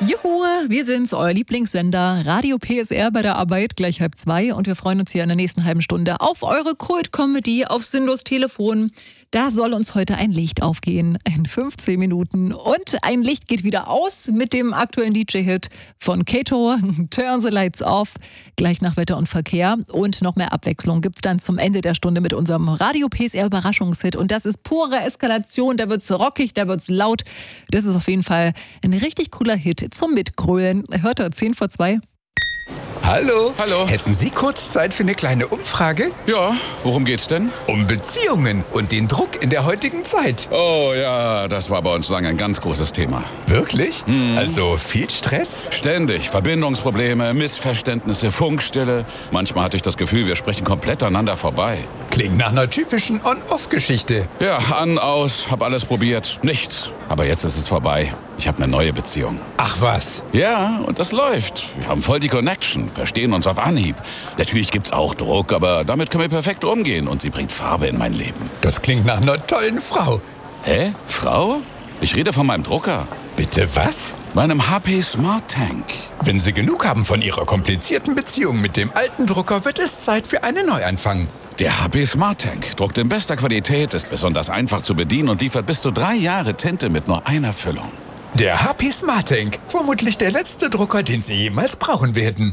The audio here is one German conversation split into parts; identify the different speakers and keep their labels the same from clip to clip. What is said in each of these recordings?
Speaker 1: Juhu, wir sind's, euer Lieblingssender, Radio PSR bei der Arbeit, gleich 1:30 und wir freuen uns hier in der nächsten halben Stunde auf eure Kult-Comedy, auf Sinnlos Telefon. Da soll uns heute ein Licht aufgehen in 15 Minuten und ein Licht geht wieder aus mit dem aktuellen DJ-Hit von Kato, Turn the Lights Off, gleich nach Wetter und Verkehr und noch mehr Abwechslung gibt's dann zum Ende der Stunde mit unserem Radio PSR Überraschungshit und das ist pure Eskalation, da wird's rockig, da wird's laut, das ist auf jeden Fall ein richtig cooler Hit zum Mitgrölen. Hört er 1:10 vor 2.
Speaker 2: Hallo.
Speaker 3: Hallo.
Speaker 2: Hätten Sie kurz Zeit für eine kleine Umfrage?
Speaker 3: Ja, worum geht's denn?
Speaker 2: Um Beziehungen und den Druck in der heutigen Zeit.
Speaker 3: Oh ja, das war bei uns lange ein ganz großes Thema.
Speaker 2: Wirklich? Also viel Stress?
Speaker 3: Ständig. Verbindungsprobleme, Missverständnisse, Funkstille. Manchmal hatte ich das Gefühl, wir sprechen komplett aneinander vorbei.
Speaker 2: Klingt nach einer typischen On-Off-Geschichte.
Speaker 3: Ja, an, aus, hab alles probiert. Nichts. Aber jetzt ist es vorbei. Ich habe eine neue Beziehung.
Speaker 2: Ach was?
Speaker 3: Ja, und das läuft. Wir haben voll die Connection, verstehen uns auf Anhieb. Natürlich gibt's auch Druck, aber damit können wir perfekt umgehen und sie bringt Farbe in mein Leben.
Speaker 2: Das klingt nach einer tollen Frau.
Speaker 3: Hä? Frau? Ich rede von meinem Drucker.
Speaker 2: Bitte was?
Speaker 3: Meinem HP Smart Tank.
Speaker 2: Wenn Sie genug haben von Ihrer komplizierten Beziehung mit dem alten Drucker, wird es Zeit für einen Neuanfang.
Speaker 3: Der HP Smart Tank druckt in bester Qualität, ist besonders einfach zu bedienen und liefert bis zu 3 Jahre Tinte mit nur einer Füllung.
Speaker 2: Der HP Smart Tank. Vermutlich der letzte Drucker, den Sie jemals brauchen werden.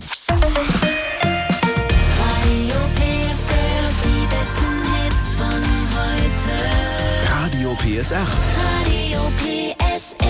Speaker 4: Radio PSR, die besten Hits von heute.
Speaker 5: Radio PSR.
Speaker 4: Radio PSR.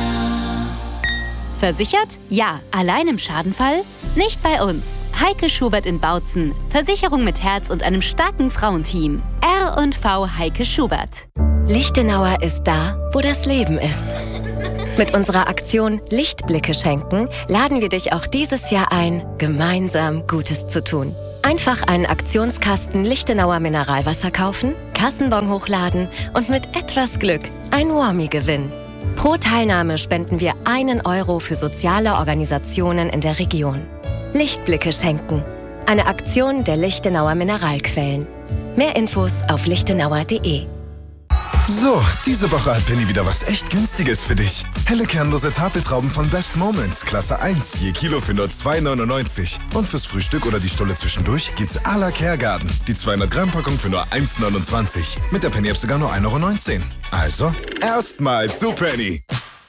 Speaker 6: Versichert? Ja. Allein im Schadenfall? Nicht bei uns. Heike Schubert in Bautzen. Versicherung mit Herz und einem starken Frauenteam. R&V Heike Schubert.
Speaker 7: Lichtenauer ist da, wo das Leben ist. Mit unserer Aktion Lichtblicke schenken laden wir dich auch dieses Jahr ein, gemeinsam Gutes zu tun. Einfach einen Aktionskasten Lichtenauer Mineralwasser kaufen, Kassenbon hochladen und mit etwas Glück ein Warmie gewinnen. Pro Teilnahme spenden wir 1 Euro für soziale Organisationen in der Region. Lichtblicke schenken. Eine Aktion der Lichtenauer Mineralquellen. Mehr Infos auf lichtenauer.de.
Speaker 5: So, diese Woche hat Penny wieder was echt Günstiges für dich. Helle kernlose Tafeltrauben von Best Moments, Klasse 1, je Kilo für nur 2,99. Und fürs Frühstück oder die Stulle zwischendurch gibt's à la Kergarten. Die 200 Gramm Packung für nur 1,29. Mit der Penny-App sogar nur 1,19 €. Also, erstmal zu Penny.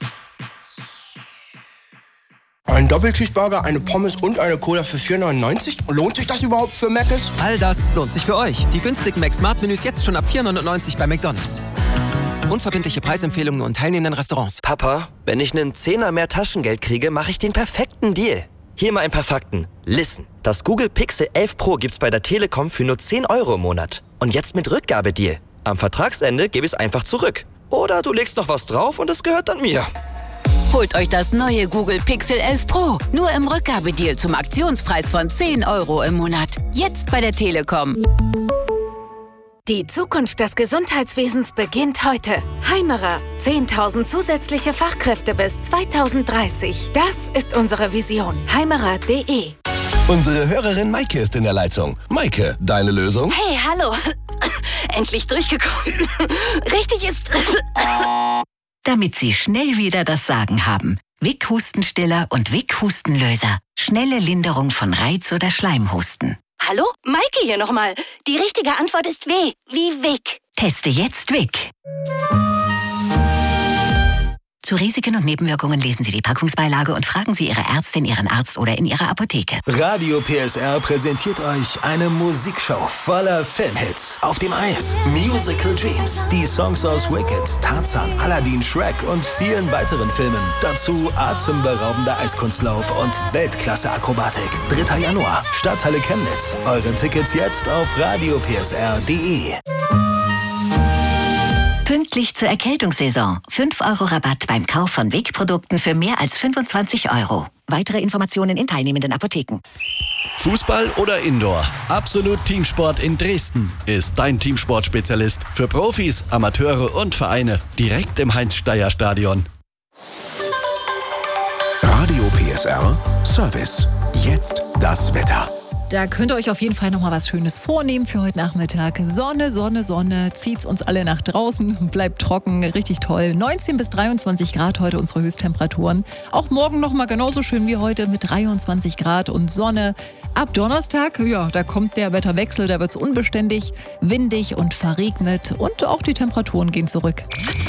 Speaker 8: Ein Doppelcheeseburger, eine Pommes und eine Cola für 4,99? Lohnt sich das überhaupt für Mc's?
Speaker 9: All das lohnt sich für euch. Die günstigen Mac-Smart-Menüs jetzt schon ab 4,99 € bei McDonald's. Unverbindliche Preisempfehlungen nur in teilnehmenden Restaurants.
Speaker 10: Papa, wenn ich einen Zehner mehr Taschengeld kriege, mache ich den perfekten Deal. Hier mal ein paar Fakten. Listen, das Google Pixel 11 Pro gibt's bei der Telekom für nur 10 € im Monat. Und jetzt mit Rückgabedeal. Am Vertragsende gebe ich es einfach zurück. Oder du legst noch was drauf und es gehört dann mir.
Speaker 11: Holt euch das neue Google Pixel 11 Pro. Nur im Rückgabedeal zum Aktionspreis von 10 € im Monat. Jetzt bei der Telekom.
Speaker 12: Die Zukunft des Gesundheitswesens beginnt heute. Heimerer. 10.000 zusätzliche Fachkräfte bis 2030. Das ist unsere Vision. Heimerer.de.
Speaker 13: Unsere Hörerin Maike ist in der Leitung. Maike, deine Lösung?
Speaker 14: Hey, hallo. Endlich durchgekommen. Richtig ist...
Speaker 15: Damit Sie schnell wieder das Sagen haben. Vic Hustenstiller und Vic Hustenlöser. Schnelle Linderung von Reiz- oder Schleimhusten.
Speaker 14: Hallo? Maike hier nochmal. Die richtige Antwort ist W. Wie Vic.
Speaker 15: Teste jetzt Vic. Zu Risiken und Nebenwirkungen lesen Sie die Packungsbeilage und fragen Sie Ihre Ärztin, Ihren Arzt oder in Ihrer Apotheke.
Speaker 5: Radio PSR präsentiert euch eine Musikshow voller Filmhits. Auf dem Eis, Musical Dreams, die Songs aus Wicked, Tarzan, Aladdin, Shrek und vielen weiteren Filmen. Dazu atemberaubender Eiskunstlauf und Weltklasse-Akrobatik. 3. Januar, Stadthalle Chemnitz. Eure Tickets jetzt auf radiopsr.de.
Speaker 15: Pünktlich zur Erkältungssaison. 5 € Rabatt beim Kauf von Vic-Produkten für mehr als 25 €. Weitere Informationen in teilnehmenden Apotheken.
Speaker 16: Fußball oder Indoor? Absolut Teamsport in Dresden ist dein Teamsportspezialist für Profis, Amateure und Vereine. Direkt im Heinz-Steier-Stadion.
Speaker 17: Radio PSR Service. Jetzt das Wetter.
Speaker 1: Da könnt ihr euch auf jeden Fall nochmal was Schönes vornehmen für heute Nachmittag. Sonne, Sonne, Sonne, zieht's uns alle nach draußen, bleibt trocken, richtig toll. 19 bis 23 Grad heute unsere Höchsttemperaturen. Auch morgen nochmal genauso schön wie heute mit 23 Grad und Sonne. Ab Donnerstag, ja, da kommt der Wetterwechsel, da wird's unbeständig, windig und verregnet und auch die Temperaturen gehen zurück.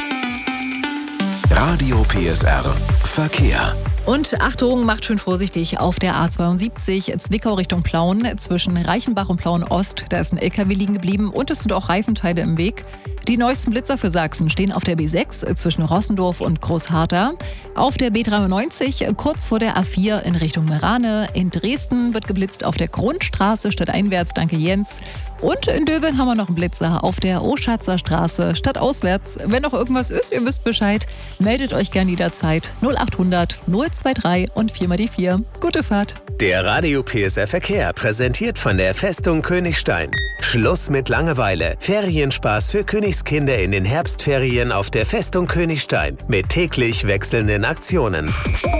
Speaker 5: Radio PSR Verkehr.
Speaker 1: Und Achtung, macht schön vorsichtig auf der A72 Zwickau Richtung Plauen zwischen Reichenbach und Plauen-Ost. Da ist ein LKW liegen geblieben und es sind auch Reifenteile im Weg. Die neuesten Blitzer für Sachsen stehen auf der B6 zwischen Rossendorf und Großharter. Auf der B93 kurz vor der A4 in Richtung Merane. In Dresden wird geblitzt auf der Grundstraße stadteinwärts, danke Jens. Und in Döbeln haben wir noch einen Blitzer auf der Oschatzer Straße stadtauswärts. Wenn noch irgendwas ist, ihr wisst Bescheid, meldet euch gern jederzeit 0800 023 und 4 mal die 4. Gute Fahrt.
Speaker 17: Der Radio PSR Verkehr präsentiert von der Festung Königstein. Schluss mit Langeweile. Ferienspaß für Königskinder in den Herbstferien auf der Festung Königstein mit täglich wechselnden Aktionen.